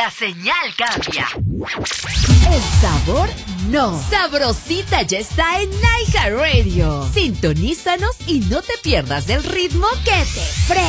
la señal cambia. El sabor no. Sabrosita ya está en iHeartRadio. Sintonízanos y no te pierdas el ritmo que te frena.